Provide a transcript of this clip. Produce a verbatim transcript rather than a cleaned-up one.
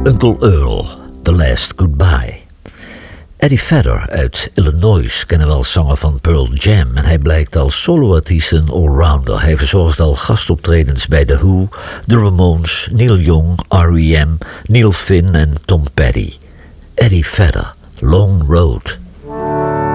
Uncle Earl, The Last Goodbye. Eddie Vedder uit Illinois kennen we als zanger van Pearl Jam en hij blijkt als soloartiest een allrounder. Hij verzorgt al gastoptredens bij The Who, The Ramones, Neil Young, R E M, Neil Finn en Tom Petty. Eddie Vedder, Long Road.